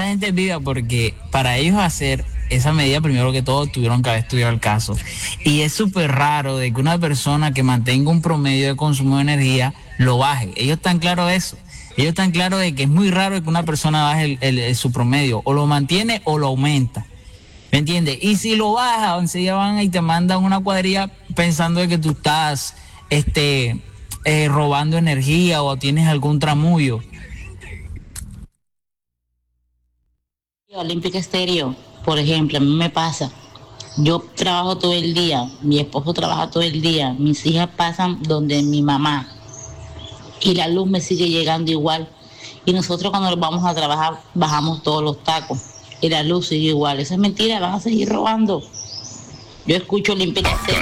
gente es viva porque para ellos hacer esa medida, primero que todo, tuvieron que haber estudiado el caso. Y es súper raro de que una persona que mantenga un promedio de consumo de energía lo baje. Ellos están claros de eso. Ellos están claros de que es muy raro que una persona baje su promedio. O lo mantiene o lo aumenta. ¿Me entiendes? Y si lo baja, enseguida van y te mandan una cuadrilla pensando de que tú estás robando energía o tienes algún tramullo. Olímpica Estéreo, por ejemplo, a mí me pasa. Yo trabajo todo el día, mi esposo trabaja todo el día, mis hijas pasan donde mi mamá y la luz me sigue llegando igual. Y nosotros cuando nos vamos a trabajar bajamos todos los tacos y la luz sigue igual. Esa es mentira, van a seguir robando. Yo escucho Olímpica Estéreo.